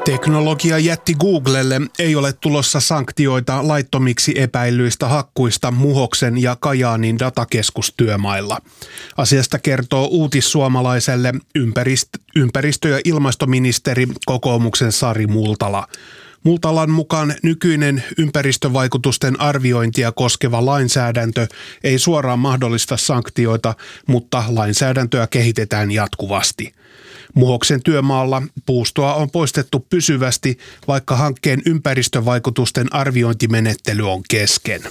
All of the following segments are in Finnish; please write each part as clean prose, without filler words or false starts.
Teknologiajätti Googlelle ei ole tulossa sanktioita laittomiksi epäillyistä hakkuista Muhoksen ja Kajaanin datakeskustyömailla. Asiasta kertoo Uutissuomalaiselle ympäristö- ja ilmastoministeri kokoomuksen Sari Multala. Multalan mukaan nykyinen ympäristövaikutusten arviointia koskeva lainsäädäntö ei suoraan mahdollista sanktioita, mutta lainsäädäntöä kehitetään jatkuvasti. Muhoksen työmaalla puustoa on poistettu pysyvästi, vaikka hankkeen ympäristövaikutusten arviointimenettely on kesken.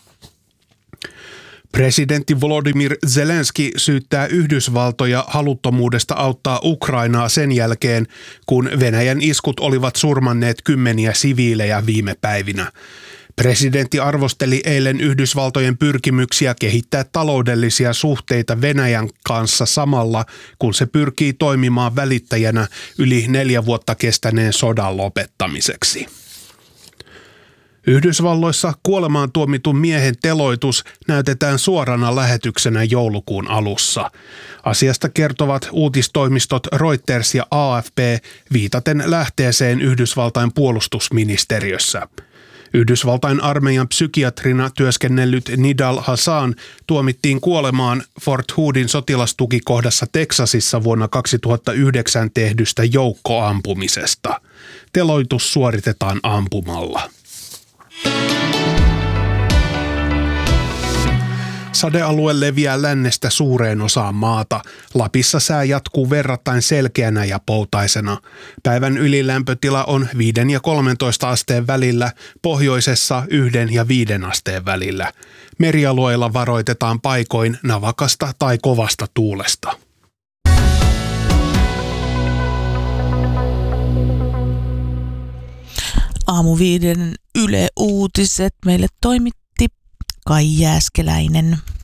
Presidentti Volodymyr Zelenski syyttää Yhdysvaltoja haluttomuudesta auttaa Ukrainaa sen jälkeen, kun Venäjän iskut olivat surmanneet kymmeniä siviilejä viime päivinä. Presidentti arvosteli eilen Yhdysvaltojen pyrkimyksiä kehittää taloudellisia suhteita Venäjän kanssa samalla, kun se pyrkii toimimaan välittäjänä yli 4 vuotta kestäneen sodan lopettamiseksi. Yhdysvalloissa kuolemaan tuomitun miehen teloitus näytetään suorana lähetyksenä joulukuun alussa. Asiasta kertovat uutistoimistot Reuters ja AFP viitaten lähteeseen Yhdysvaltain puolustusministeriössä. Yhdysvaltain armeijan psykiatrina työskennellyt Nidal Hasan tuomittiin kuolemaan Fort Hoodin sotilastukikohdassa Teksasissa vuonna 2009 tehdystä joukkoampumisesta. Teloitus suoritetaan ampumalla. Sadealue leviää lännestä suureen osaan maata. Lapissa sää jatkuu verrattain selkeänä ja poutaisena. Päivän ylilämpötila on 5 ja 13 asteen välillä, pohjoisessa 1 ja 5 asteen välillä. Merialueilla varoitetaan paikoin navakasta tai kovasta tuulesta. Aamu 5 Yle Uutiset meille toimitti Kai Jääskeläinen.